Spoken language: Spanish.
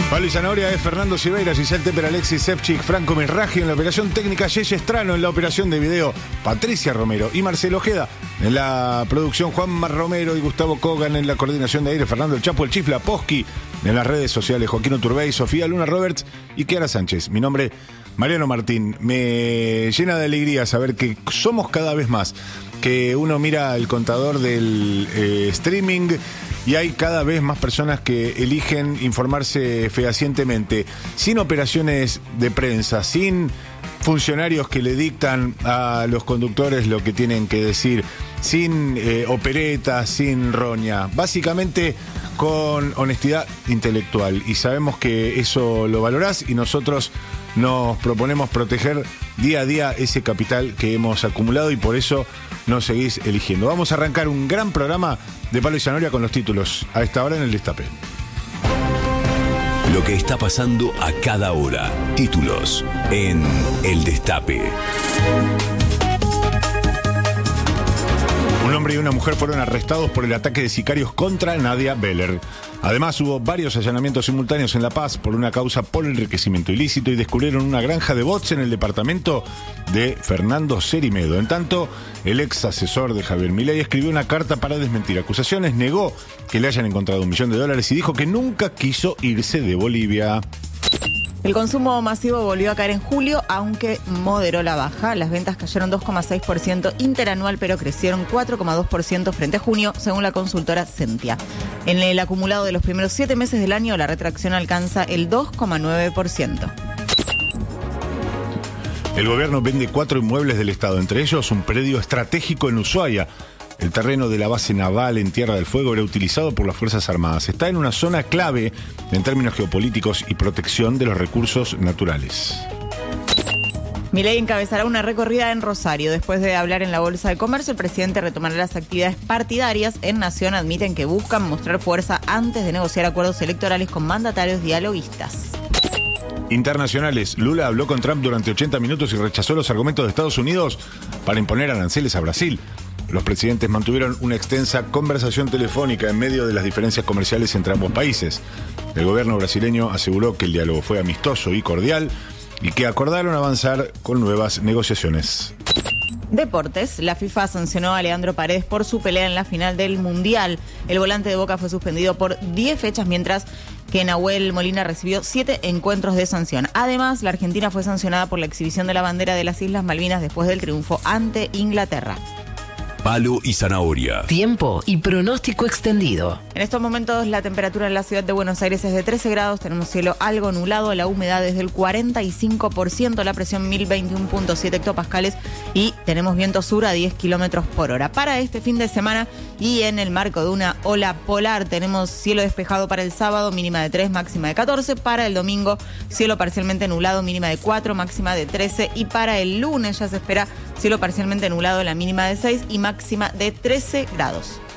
Pablo y Zanahoria es Fernando Silveira, Giselle Teper, Alexis Sefcik, Franco Mirraji en la operación técnica, Yeye Estrano en la operación de video, Patricia Romero y Marcelo Ojeda en la producción, Juanma Romero y Gustavo Kogan en la coordinación de aire, Fernando El Chapo, el Chifla Posky en las redes sociales, Joaquín Uturbey, Sofía Luna Roberts y Kiara Sánchez. Mi nombre, Mariano Martín. Me llena de alegría saber que somos cada vez más, que uno mira el contador del streaming y hay cada vez más personas que eligen informarse fehacientemente, sin operaciones de prensa, sin funcionarios que le dictan a los conductores lo que tienen que decir, sin operetas, sin roña, básicamente con honestidad intelectual. Y sabemos que eso lo valorás y nosotros nos proponemos proteger día a día ese capital que hemos acumulado y por eso nos seguís eligiendo. Vamos a arrancar un gran programa de Pablo y Zanahoria con los títulos a esta hora en el Destape. Lo que está pasando a cada hora. Títulos en el Destape. Un hombre y una mujer fueron arrestados por el ataque de sicarios contra Nadia Beller. Además, hubo varios allanamientos simultáneos en La Paz por una causa por enriquecimiento ilícito y descubrieron una granja de bots en el departamento de Fernando Cerimedo. En tanto, el ex asesor de Javier Milei escribió una carta para desmentir acusaciones, negó que le hayan encontrado $1 millón y dijo que nunca quiso irse de Bolivia. El consumo masivo volvió a caer en julio, aunque moderó la baja. Las ventas cayeron 2,6% interanual, pero crecieron 4,2% frente a junio, según la consultora Sentia. En el acumulado de los primeros 7 meses del año, la retracción alcanza el 2,9%. El gobierno vende 4 inmuebles del Estado, entre ellos un predio estratégico en Ushuaia. El terreno de la base naval en Tierra del Fuego era utilizado por las Fuerzas Armadas. Está en una zona clave en términos geopolíticos y protección de los recursos naturales. Milei encabezará una recorrida en Rosario. Después de hablar en la Bolsa de Comercio, el presidente retomará las actividades partidarias. En Nación admiten que buscan mostrar fuerza antes de negociar acuerdos electorales con mandatarios dialoguistas. Internacionales. Lula habló con Trump durante 80 minutos y rechazó los argumentos de Estados Unidos para imponer aranceles a Brasil. Los presidentes mantuvieron una extensa conversación telefónica en medio de las diferencias comerciales entre ambos países. El gobierno brasileño aseguró que el diálogo fue amistoso y cordial y que acordaron avanzar con nuevas negociaciones. Deportes. La FIFA sancionó a Leandro Paredes por su pelea en la final del Mundial. El volante de Boca fue suspendido por 10 fechas, mientras que Nahuel Molina recibió 7 encuentros de sanción. Además, la Argentina fue sancionada por la exhibición de la bandera de las Islas Malvinas después del triunfo ante Inglaterra. Palo y Zanahoria. Tiempo y pronóstico extendido. En estos momentos la temperatura en la ciudad de Buenos Aires es de 13 grados, tenemos cielo algo nublado, la humedad es del 45%, la presión 1021.7 hectopascales y tenemos viento sur a 10 kilómetros por hora. Para este fin de semana y en el marco de una ola polar tenemos cielo despejado para el sábado, mínima de 3, máxima de 14. Para el domingo, cielo parcialmente nublado, mínima de 4, máxima de 13. Y para el lunes ya se espera cielo parcialmente nublado, la mínima de 6 y máxima de 13 grados.